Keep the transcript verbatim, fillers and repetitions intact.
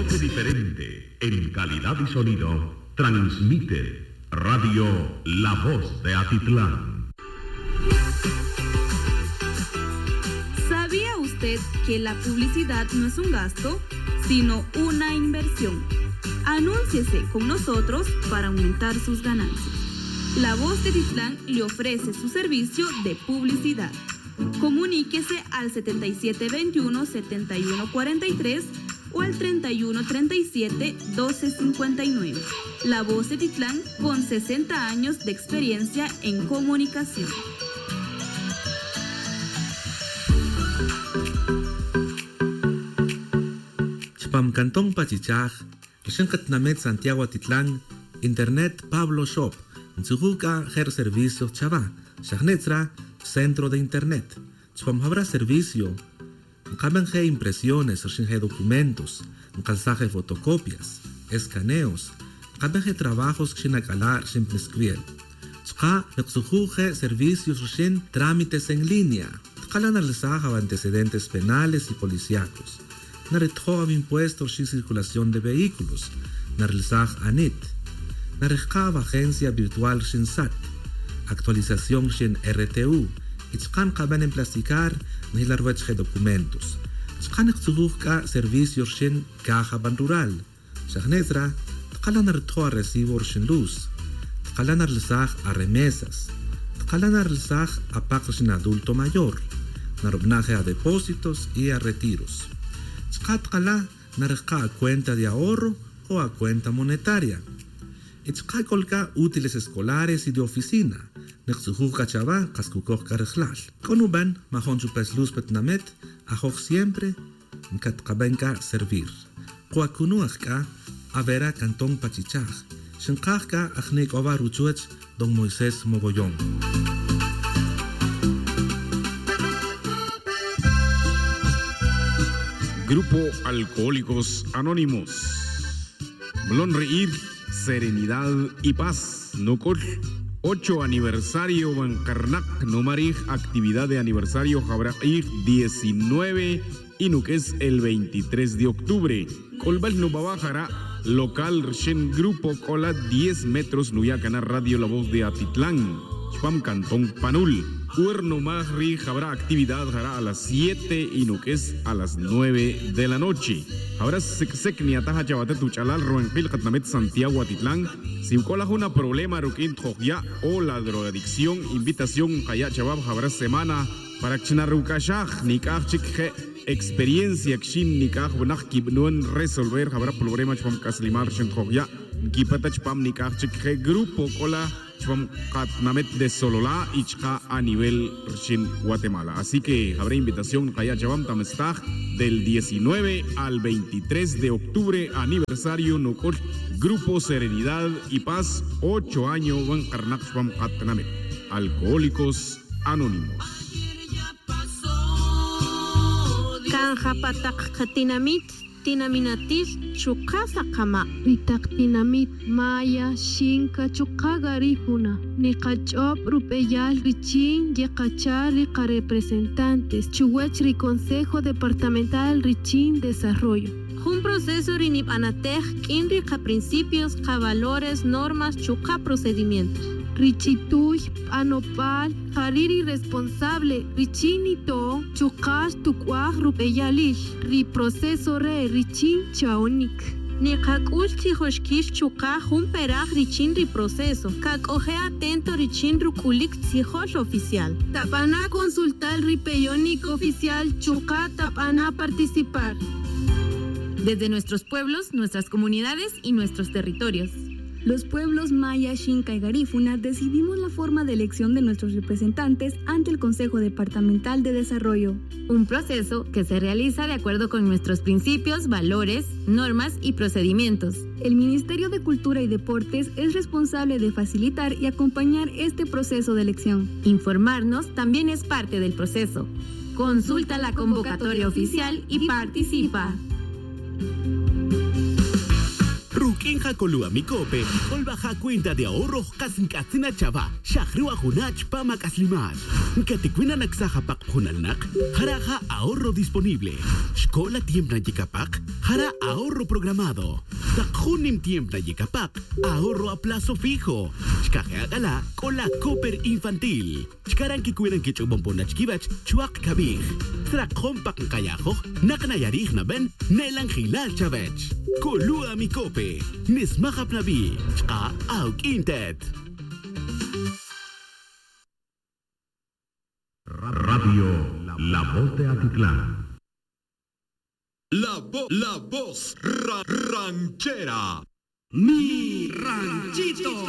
toque diferente en calidad y sonido, transmite Radio La Voz de Atitlán. ¿Sabía usted que la publicidad no es un gasto, sino una inversión? Anúnciese con nosotros para aumentar sus ganancias. La Voz de Atitlán le ofrece su servicio de publicidad. Comuníquese al setenta y siete veintiuno, setenta y uno cuarenta y tres o al treinta y uno treinta y siete, doce cincuenta y nueve. La Voz de Atitlán con sesenta años de experiencia en comunicación. Chpam Cantón Pachichaj, Xencatnamet Santiago Atitlán, Internet Pablo Shop, Nzujuca Ger Servicios Chava, Shagnetra, Centro de Internet. Chpam habrá servicio, Nkamenje impresiones, Xenje documentos, Nkalsaje fotocopias, escaneos, Nkamenje trabajos Xinakalar, Ximplescriel. Chka Nexujuje servicios Xen trámites en línea. Tkalan alzaja antecedentes penales y policíacos. Naretjog impuestos sin circulación de vehículos, Narlzaj Anit, Narejkab agencia virtual Shinsat, actualización Shin R T U, Ichkan Kaban en plasticar, Nilarwechje documentos, Ichkan Exujka servicios Shin Caja Ban Rural, Shagnetra, Tkalan Artjo a recibo Shin Luz, Tkalan Arlzaj a remesas, Tkalan Arlzaj a pagos Shin adulto mayor, Narobnaje a depósitos y a retiros. Chkatkala narka a cuenta de ahorro o a cuenta monetaria. Ichkakolka útiles escolares y de oficina. Nexujuka chava kaskukok karejlal. Konuban mahon chupes luz petnamet ajoj siempre nkatkabenka servir. Koakunuachka avera Cantón Pachichaj. Shenkajka ajnik ova ruchuech don Moisés Mogollón. Grupo Alcohólicos Anónimos. Blon Reír, Serenidad y Paz. Nocol. ocho aniversario Bancarnac. Nomarij, actividad de aniversario Jabrair diecinueve. Y Nuques el veintitrés de octubre. Colbal Nubabajara. Local Shen Grupo Cola diez metros Nuyacana Radio La Voz de Atitlán. Chpam Cantón Panul. Cuerno Magri habrá actividad hará a las siete y Nuques a las nueve de la noche. Habrá sec ni ataja chavate tu chalal roenpil katnamet Santiago Atitlán. Si cola una problema rukin ya o la drogadicción, invitación kaya chabab habrá semana para chinarukashaj nikaj chikje experiencia kshin nikaj bunaj kibnuen resolver habrá problema chpam kaslimar shen ya kipata chpam nikaj chikje grupo cola Chpam Katnamet de Sololá y Chka a nivel Shin Guatemala. Así que habrá invitación Kaya Chabam Tamestag del diecinueve al veintitrés de octubre, aniversario Nocol, Grupo Serenidad y Paz, ocho años Van Karnak Chpam Katnamet. Alcohólicos Anónimos. Kanja patak katinamit. Tinaminatis chukasa kama ritak tinamit maya shinka chukagarifuna nikachop rupeyal richin yekachar rika representantes chuwech ri Consejo Departamental Richin Desarrollo. Un proceso rinip anatej kinri ka principios ka valores normas chuka procedimientos. Richituy, anopal, hariri responsable, richinito, chukash tukwaj rupeyalish, ri proceso re richin chaonik. Ni kakush tijoshkish chukaj un peraj richin ri proceso, kak oje atento richin rukulik tijosh oficial. Tapana consultar ripeyonik oficial, chuka tapana participar. Desde nuestros pueblos, nuestras comunidades y nuestros territorios. Los pueblos Maya, Xinca y Garífuna decidimos la forma de elección de nuestros representantes ante el Consejo Departamental de Desarrollo. Un proceso que se realiza de acuerdo con nuestros principios, valores, normas y procedimientos. El Ministerio de Cultura y Deportes es responsable de facilitar y acompañar este proceso de elección. Informarnos también es parte del proceso. Consulta la convocatoria oficial y participa. Auquinja colua mi cope, ol baja cuenta de ahorro casin casina chava, shahrua hunach pama caslimash. Katikwina naksaja pak hunalnak, jaraja ahorro disponible. Shkola tiembna yikapak, jara ahorro programado. Takhunim tiembna yikapak, ahorro a plazo fijo. Shkaje agala, cola copper infantil. Shkaran kikuiran kichubomponach kibach, chuak kabij. Trakjon pak kayajo, naknayarij na ben, nelang hilal chavech. Colua mi cope, nismajap nabi, shka auk intet. Radio La Voz de Atitlán. La, vo la voz ra ranchera. Mi ranchito.